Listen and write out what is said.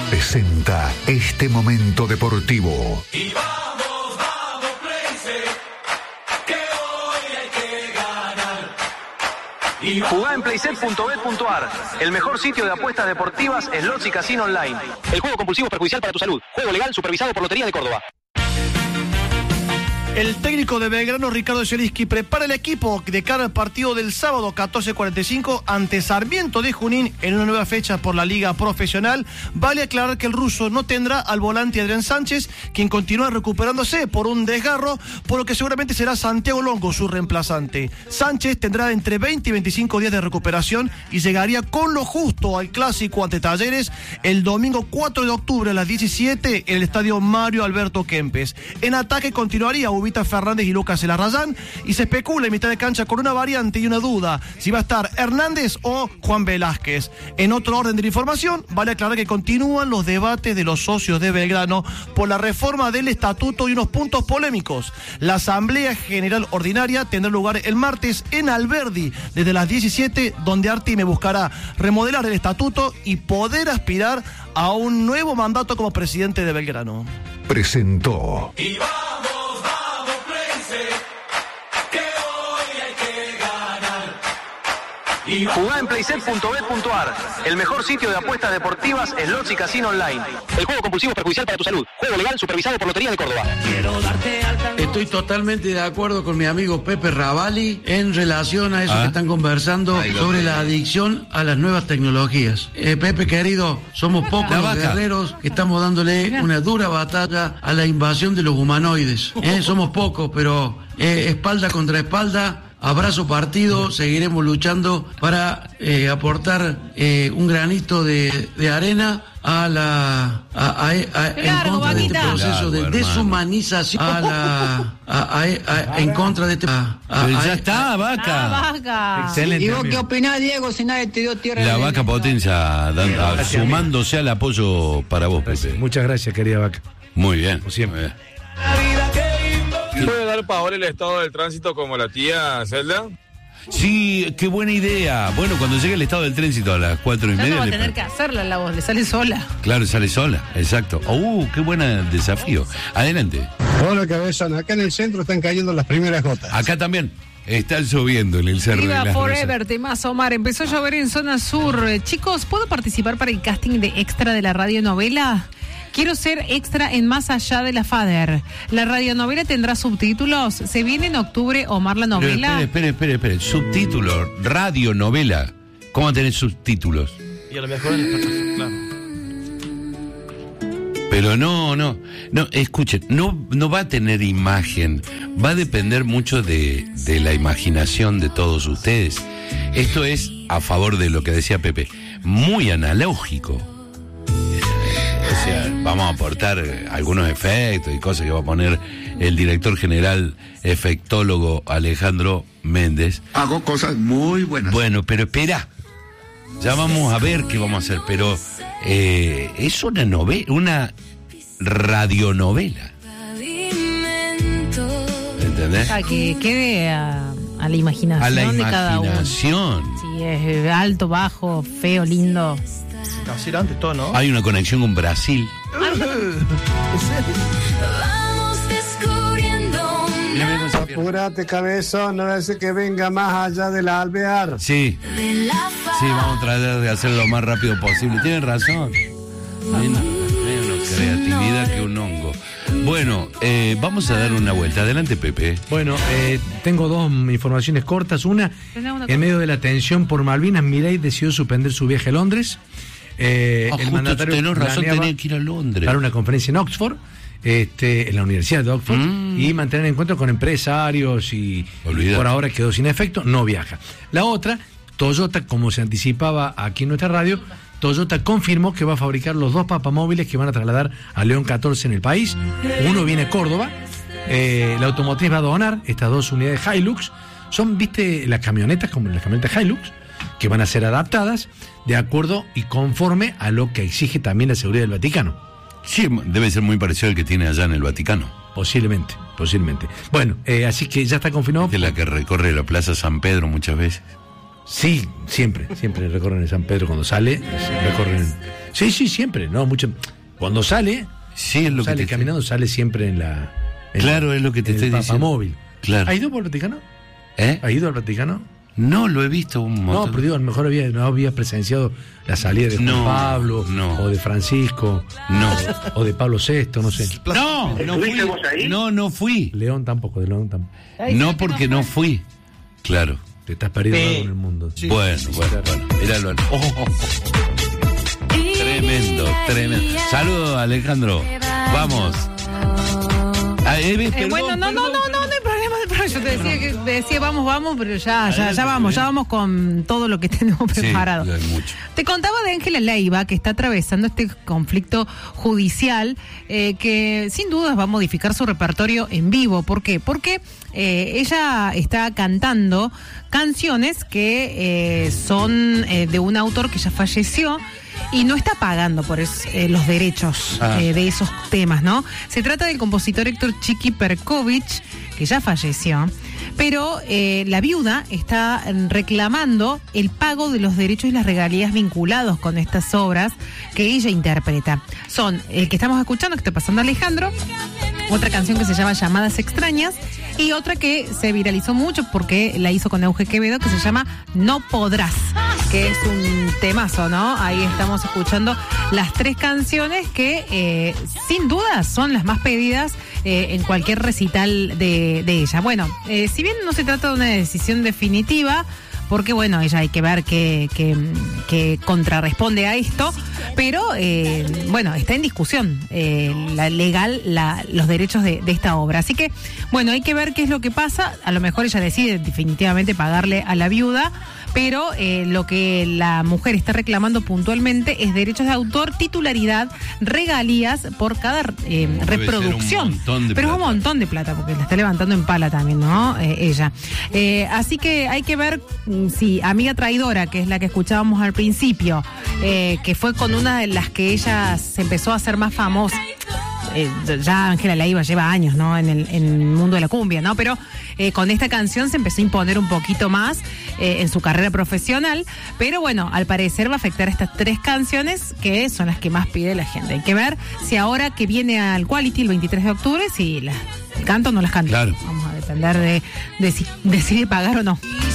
presenta este momento deportivo. Y vamos, vamos, Playset, que hoy hay que ganar. Y Jugá en playset.bet.ar, el mejor sitio de apuestas deportivas, slots y casino online. El juego compulsivo es perjudicial para tu salud. Juego legal supervisado por Lotería de Córdoba. El técnico de Belgrano, Ricardo Zielinski, prepara el equipo de cara al partido del sábado 14:45 ante Sarmiento de Junín en una nueva fecha por la Liga Profesional. Vale aclarar que el ruso no tendrá al volante Adrián Sánchez, quien continúa recuperándose por un desgarro, por lo que seguramente será Santiago Longo su reemplazante. Sánchez tendrá entre 20 y 25 días de recuperación y llegaría con lo justo al clásico ante Talleres el domingo 4 de octubre a las 17 en el estadio Mario Alberto Kempes. En ataque continuaría Ubita Fernández y Lucas Elarrayán, y se especula en mitad de cancha con una variante y una duda, si va a estar Hernández o Juan Velázquez. En otro orden de la información, vale aclarar que continúan los debates de los socios de Belgrano por la reforma del estatuto y unos puntos polémicos. La Asamblea General Ordinaria tendrá lugar el martes en Alberdi desde las 17, donde Artime buscará remodelar el estatuto y poder aspirar a un nuevo mandato como presidente de Belgrano. Presentó. Y vamos, Playset, que hoy hay que ganar. Y Jugá en playset.bet.ar, el mejor sitio de apuestas deportivas, slots y casino online. El juego compulsivo es perjudicial para tu salud. Juego legal supervisado por Lotería de Córdoba. Estoy totalmente de acuerdo con mi amigo Pepe Ravalli en relación a eso que están conversando sobre la adicción a las nuevas tecnologías. Pepe querido, somos pocos los guerreros que estamos dándole una dura batalla a la invasión de los humanoides. Somos pocos, pero espalda contra espalda, abrazo partido, seguiremos luchando para aportar un granito de arena en contra de este proceso de deshumanización, en contra de este. Ya está, Vaca. Vaca. Excelente. ¿Y vos qué opinás, Diego, si nadie te dio tierra? La Vaca potencia, sumándose al apoyo para vos, Pepe. Muchas gracias, querida Vaca. Muy bien. Como siempre. ¿Puede dar pavor el estado del tránsito como la tía Zelda? Sí, qué buena idea. Bueno, cuando llegue el estado del tránsito a las 4:30. Ya no va a tener que hacerla la voz, le sale sola. Claro, sale sola, exacto. Qué buen desafío. Adelante. Hola, cabezón. Acá en el centro están cayendo las primeras gotas. Acá también. Está lloviendo en el Cerro de Viva las Forever, Rosas. temazo, Omar. Empezó a llover en zona sur. Chicos, ¿puedo participar para el casting de extra de la radionovela? Quiero ser extra en Más Allá de la Fader. ¿La radionovela tendrá subtítulos? ¿Se viene en octubre, Omar, la novela? Espere. Subtítulos, radionovela. ¿Cómo va a tener subtítulos? Y a lo mejor claro. Pero no, escuchen, no va a tener imagen, va a depender mucho de la imaginación de todos ustedes. Esto es, a favor de lo que decía Pepe, muy analógico. O sea, vamos a aportar algunos efectos y cosas que va a poner el director general efectólogo Alejandro Méndez. Hago cosas muy buenas. Bueno, pero espera, ya vamos a ver qué vamos a hacer, pero es una novela, una radionovela. ¿Entendés? Para que quede a la imaginación de cada uno. Si es alto, bajo, feo, lindo. Casi antes todo, ¿no? Hay una conexión con Brasil. Apúrate, cabezón, no hace que venga más allá de la alvear. Sí, vamos a tratar de hacerlo lo más rápido posible. Tienen razón. Hay una creatividad que un hongo. Bueno, vamos a dar una vuelta. Adelante, Pepe. Bueno, tengo dos informaciones cortas. Una, en medio de la tensión por Malvinas, Milei decidió suspender su viaje a Londres. El mandatario tenés razón, tenía que ir a Londres para una conferencia en Oxford, en la Universidad de Oxford, y mantener encuentros con empresarios y por ahora quedó sin efecto, no viaja. La otra, Toyota, como se anticipaba aquí en nuestra radio, Toyota confirmó que va a fabricar los 2 papamóviles que van a trasladar a León 14 en el país. Uno viene a Córdoba. La automotriz va a donar estas 2 unidades Hilux. Son, viste, las camionetas, como las camionetas Hilux, que van a ser adaptadas de acuerdo y conforme a lo que exige también la seguridad del Vaticano. Sí, debe ser muy parecido al que tiene allá en el Vaticano. Posiblemente. Bueno, así que ya está confirmado. Es la que recorre la Plaza San Pedro muchas veces. Sí, siempre recorren en San Pedro cuando sale, recorren. Sí, siempre, no, mucho. Cuando sale, sí, es lo sale que caminando, sale siempre en la. Claro, es lo que te estoy diciendo. Papamóvil. Claro. ¿Ha ido por el Vaticano? ¿Eh? ¿Ha ido al Vaticano? No, lo he visto un montón. No, pero digo, a lo mejor no había presenciado la salida de Juan Pablo, o de Francisco, o de Pablo VI, no sé. No fui. No fui. León tampoco, de León tampoco. No, porque no fui. Claro. Te estás perdiendo algo en el mundo. Sí. Bueno, míralo. Tremendo. Saludos, Alejandro. Vamos. Bueno, no hay problema. Yo te decía vamos, pero ya vamos con todo lo que tenemos preparado. Sí, te contaba de Ángela Leiva, que está atravesando este conflicto judicial que sin dudas va a modificar su repertorio en vivo. ¿Por qué? Porque ella está cantando canciones que son de un autor que ya falleció y no está pagando por los derechos de esos temas, ¿no? Se trata del compositor Héctor Chiqui Perkovich, que ya falleció, pero la viuda está reclamando el pago de los derechos y las regalías vinculados con estas obras que ella interpreta. Son el que estamos escuchando, que está pasando Alejandro, otra canción que se llama Llamadas Extrañas, y otra que se viralizó mucho porque la hizo con Euge Quevedo, que se llama No Podrás, que es un temazo, ¿no? Ahí estamos escuchando las tres canciones que sin duda son las más pedidas en cualquier recital de ella. Bueno, si bien no se trata de una decisión definitiva, porque bueno, ella hay que ver que contrarresponde a esto, pero bueno, está en discusión los derechos de esta obra. Así que bueno, hay que ver qué es lo que pasa. A lo mejor ella decide definitivamente pagarle a la viuda, pero lo que la mujer está reclamando puntualmente es derechos de autor, titularidad, regalías por cada reproducción. Pero es un montón de plata, porque la está levantando en pala también, ¿no? Ella. Así que hay que ver si Amiga Traidora, que es la que escuchábamos al principio, que fue con una de las que ella se empezó a hacer más famosa. Ya Ángela Leiva lleva años, ¿no? En el mundo de la cumbia, ¿no? Pero con esta canción se empezó a imponer un poquito más en su carrera profesional, pero bueno, al parecer va a afectar estas tres canciones que son las que más pide la gente. Hay que ver si ahora que viene al Quality el 23 de octubre, si las canto o no las canto. Claro. Vamos a depender de si decide pagar o no.